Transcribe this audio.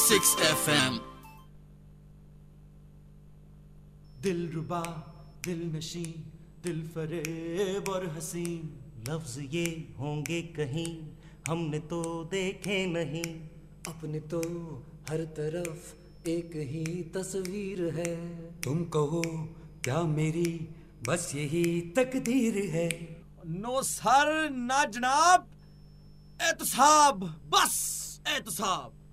101.6 FM। दिलरुबा, दिल नशी, दिल फरेब और हसीन, लफ्ज ये होंगे कहीं हमने तो देखे नहीं। अपने तो हर तरफ एक ही तस्वीर है। तुम कहो क्या मेरी बस यही तकदीर है। नो सर ना जनाब, एहतसाब, बस एहतसाब।